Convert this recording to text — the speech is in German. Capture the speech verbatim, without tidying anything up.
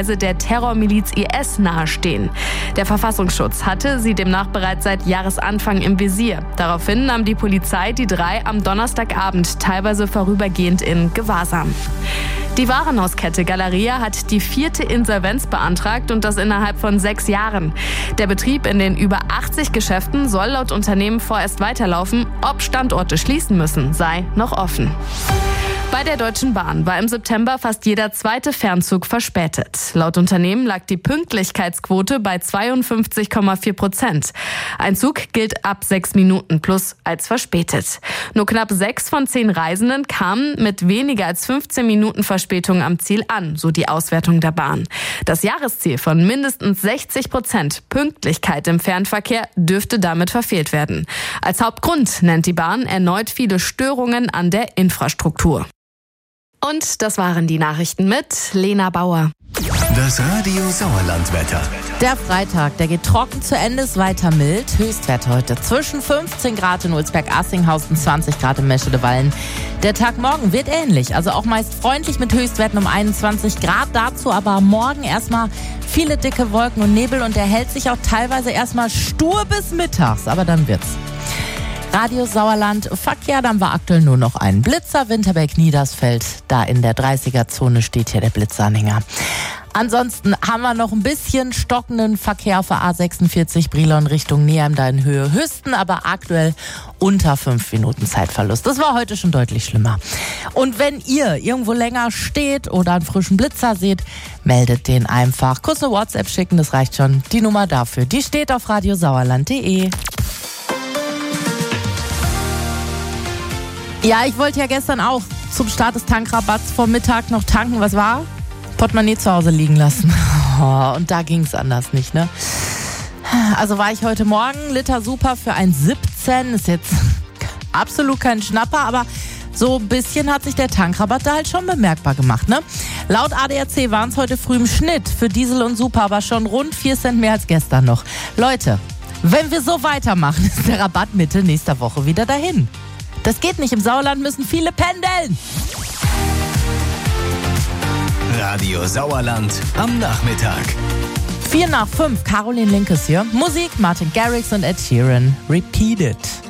möglicherweise der Terrormiliz I S nahestehen. Der Verfassungsschutz hatte sie demnach bereits seit Jahresanfang im Visier. Daraufhin nahm die Polizei die drei am Donnerstagabend teilweise vorübergehend in Gewahrsam. Die Warenhauskette Galeria hat die vierte Insolvenz beantragt und das innerhalb von sechs Jahren. Der Betrieb in den über achtzig Geschäften soll laut Unternehmen vorerst weiterlaufen. Ob Standorte schließen müssen, sei noch offen. Bei der Deutschen Bahn war im September fast jeder zweite Fernzug verspätet. Laut Unternehmen lag die Pünktlichkeitsquote bei zweiundfünfzig Komma vier Prozent. Ein Zug gilt ab sechs Minuten plus als verspätet. Nur knapp sechs von zehn Reisenden kamen mit weniger als fünfzehn Minuten Verspätung am Ziel an, so die Auswertung der Bahn. Das Jahresziel von mindestens sechzig Prozent Pünktlichkeit im Fernverkehr dürfte damit verfehlt werden. Als Hauptgrund nennt die Bahn erneut viele Störungen an der Infrastruktur. Und das waren die Nachrichten mit Lena Bauer. Das Radio Sauerland-Wetter. Der Freitag, der geht trocken zu Ende, ist weiter mild. Höchstwert heute zwischen fünfzehn Grad in Ulsberg-Assinghausen, zwanzig Grad in Meschede-Wallen. Der Tag morgen wird ähnlich, also auch meist freundlich mit Höchstwerten um einundzwanzig Grad. Dazu aber morgen erstmal viele dicke Wolken und Nebel und der hält sich auch teilweise erstmal stur bis mittags, aber dann wird's. Radio Sauerland, Verkehr, dann war aktuell nur noch ein Blitzer, Winterberg-Niedersfeld, da in der dreißiger-Zone steht hier der Blitzanhänger. Ansonsten haben wir noch ein bisschen stockenden Verkehr auf der A sechsundvierzig Brilon Richtung Neheim, da in Höhe Hüsten, aber aktuell unter fünf Minuten Zeitverlust. Das war heute schon deutlich schlimmer. Und wenn ihr irgendwo länger steht oder einen frischen Blitzer seht, meldet den einfach. Kurz eine WhatsApp schicken, das reicht schon. Die Nummer dafür, die steht auf radiosauerland punkt de. Ja, ich wollte ja gestern auch zum Start des Tankrabatts vor Mittag noch tanken. Was war? Portemonnaie zu Hause liegen lassen. Oh, und da ging es anders nicht, ne? Also war ich heute Morgen, Liter Super für eins siebzehn. Ist jetzt absolut kein Schnapper, aber so ein bisschen hat sich der Tankrabatt da halt schon bemerkbar gemacht, ne? Laut A D A C waren es heute früh im Schnitt für Diesel und Super, aber schon rund vier Cent mehr als gestern noch. Leute, wenn wir so weitermachen, ist der Rabatt Mitte nächster Woche wieder dahin. Das geht nicht. Im Sauerland müssen viele pendeln. Radio Sauerland am Nachmittag. Vier nach fünf. Caroline Linkes hier. Musik Martin Garrix und Ed Sheeran. Repeat it.